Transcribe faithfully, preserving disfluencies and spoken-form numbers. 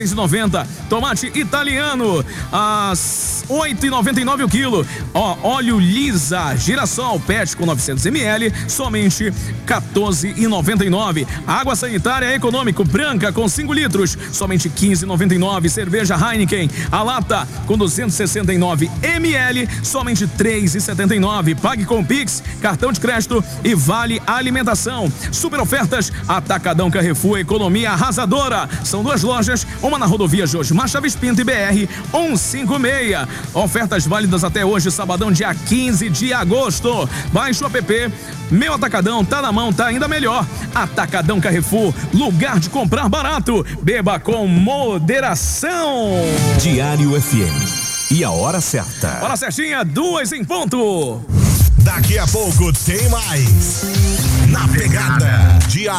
seis e noventa. Tomate italiano a oito e noventa e nove o quilo. Ó, óleo lisa girassol pet com novecentos mililitros, somente quatorze e noventa e nove. Água sanitária econômico branca com cinco litros, somente quinze e noventa e nove. Cerveja Heineken, a lata com duzentos e sessenta e nove mililitros, somente três e setenta e nove. Pague com Pix, cartão de crédito e vale alimentação. Super ofertas Atacadão Carrefour, economia arrasadora. São duas lojas, uma na rodovia Jorge Mar Chaves Pinto e B R cento e cinquenta e seis. Ofertas válidas até hoje, sabadão, dia quinze de agosto. Baixe o app. Meu Atacadão tá na mão, tá ainda melhor. Atacadão Carrefour, lugar de comprar barato. Beba com moderação. Diário F M. E a hora certa. Hora certinha, duas em ponto. Daqui a pouco tem mais. Na pegada. Diário